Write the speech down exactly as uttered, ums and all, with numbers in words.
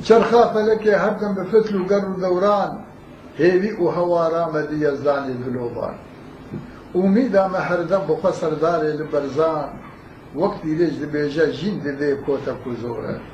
چرخا فلکێ هەردەم بە فتل و گەڕ و دەوران هێوی و هەوارامە دیەزدانی دلۆبان ئومیدامە هەردەم بۆ خۆ سەردارێ لە بەرزان وەک دیرێژ دەبێژە ژین دەدێ کۆتە کوزۆرە